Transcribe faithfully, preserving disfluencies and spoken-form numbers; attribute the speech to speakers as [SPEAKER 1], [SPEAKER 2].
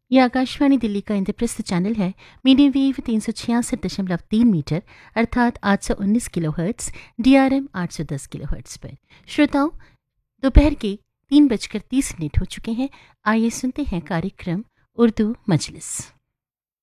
[SPEAKER 1] यह आकाशवाणी दिल्ली का इंद्रप्रस्थ चैनल है। मीडियम वेव तीन सौ छियासठ दशमलव तीन मीटर अर्थात आठ सौ उन्नीस kilo hertz, D R M आठ सौ दस किलो हर्ट्स पर। श्रोताओं, दोपहर के तीन बजकर तीस मिनट हो चुके हैं। आइए सुनते हैं कार्यक्रम उर्दू मजलिस।